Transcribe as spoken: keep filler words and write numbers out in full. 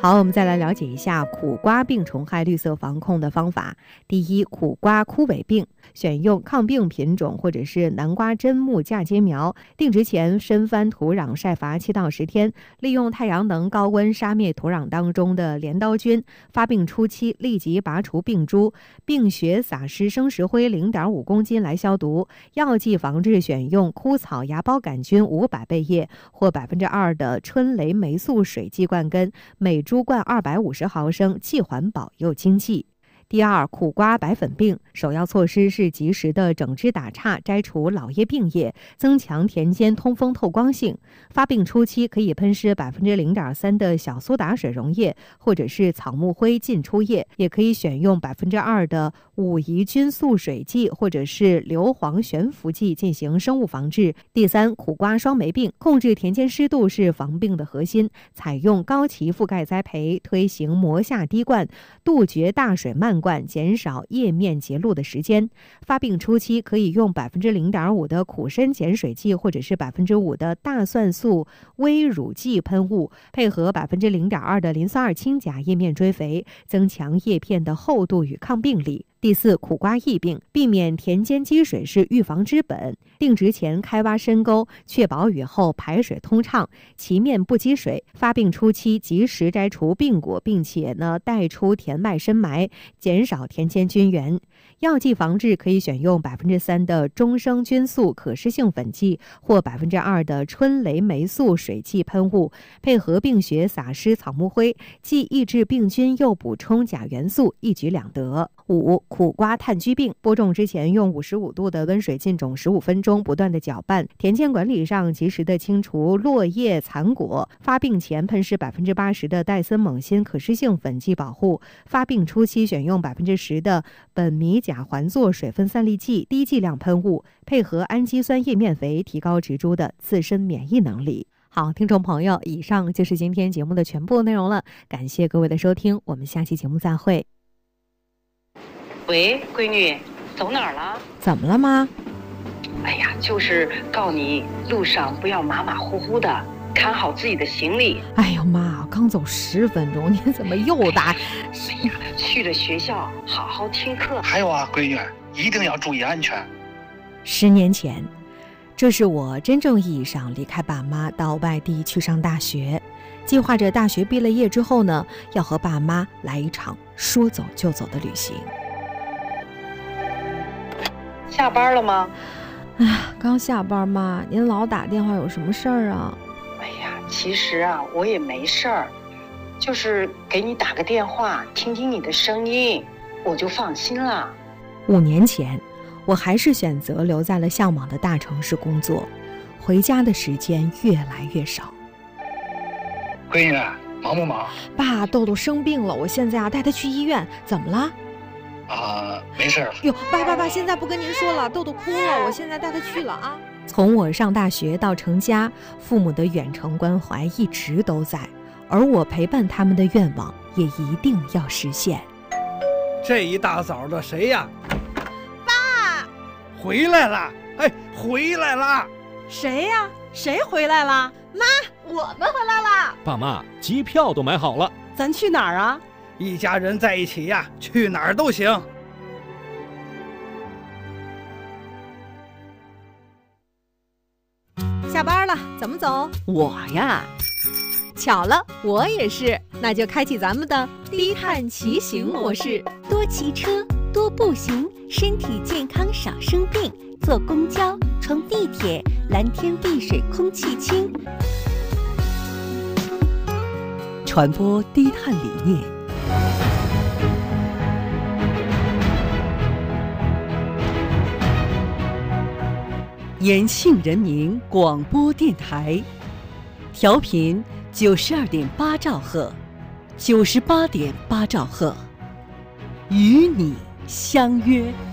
好，我们再来了解一下苦瓜病虫害绿色防控的方法。第一，苦瓜枯萎病，选用抗病品种或者是南瓜砧木嫁接苗，定植前深翻土壤晒伐七到十天，利用太阳能高温杀灭土壤当中的镰刀菌。发病初期立即拔除病株，病穴撒施生石灰 零点五公斤来消毒。药剂防治选用枯草芽孢杆菌五百倍液或百分之二的春雷霉素水剂灌根，每株灌二百五十毫升，既环保又经济。第二，苦瓜白粉病，首要措施是及时的整枝打杈，摘除老叶病叶，增强田间通风透光性。发病初期可以喷施百分之零点三的小苏打水溶液，或者是草木灰浸出液，也可以选用百分之二的五乙菌素水剂，或者是硫磺悬浮剂进行生物防治。第三，苦瓜双霉病，控制田间湿度是防病的核心，采用高畦覆盖栽培，推行磨下滴灌，杜绝大水漫灌，减少叶面结露的时间。发病初期可以用百分之零点五的苦参碱水剂，或者是百分之五的大蒜素微乳剂喷雾，配合百分之零点二的磷酸二氢钾叶面追肥，增强叶片的厚度与抗病力。第四，苦瓜疫病，避免田间积水是预防之本。定植前开挖深沟，确保雨后排水通畅，其面不积水。发病初期及时摘除病果，并且呢带出田脉深埋，减少田间菌源。药剂防治可以选用百分之三的中生菌素可施性粉剂或百分之二的春雷霉素水剂喷雾，配合病穴撒施草木灰，既抑制病菌又补充钾元素，一举两得。五、苦瓜炭疽病，播种之前用五十五度的温水浸种十五分钟，不断的搅拌。田间管理上及时的清除落叶残果。发病前喷施百分之八十的戴森锰锌可施性粉剂保护。发病初期选用百分之十的苯米甲环唑水分散粒剂低剂量喷雾，配合氨基酸叶面肥，提高植株的自身免疫能力。好，听众朋友，以上就是今天节目的全部内容了，感谢各位的收听，我们下期节目再会。 喂，闺女，走哪儿了？ 怎么了，妈？ 哎呀，就是告你路上不要马马虎虎的，看好自己的行李。 哎呦妈，刚走十分钟，您怎么又打？ 哎呀，去了学校好好听课。 还有啊，闺女，一定要注意安全。 十年前，这是我真正意义上离开爸妈到外地去上大学，计划着大学毕了业之后呢，要和爸妈来一场说走就走的旅行。 下班了吗？ 哎呀，刚下班嘛，您老打电话有什么事儿啊？ 哎呀，其实啊，我也没事儿，就是给你打个电话，听听你的声音，我就放心了。 五年前，我还是选择留在了向往的大城市工作，回家的时间越来越少。 闺女，忙不忙？ 爸，豆豆生病了，我现在啊带他去医院，怎么了？ 啊，没事了。 哟，爸爸爸，现在不跟您说了，豆豆哭了，我现在带他去了啊。从我上大学到成家，父母的远程关怀一直都在，而我陪伴他们的愿望也一定要实现。 这一大早的谁呀？ 爸， 回来了！哎，回来了！ 谁呀？谁回来了？妈，我们回来了。 爸妈，机票都买好了， 咱去哪儿啊？ 一家人在一起呀，去哪儿都行。 下班了，怎么走？ 我呀， 巧了，我也是。那就开启咱们的低碳骑行模式， 多骑车，多步行，身体健康少生病。坐公交，乘地铁，蓝天碧水空气清。 传播低碳理念。延庆人民广播电台，调频九十二点八兆赫，九十八点八兆赫，与你相约。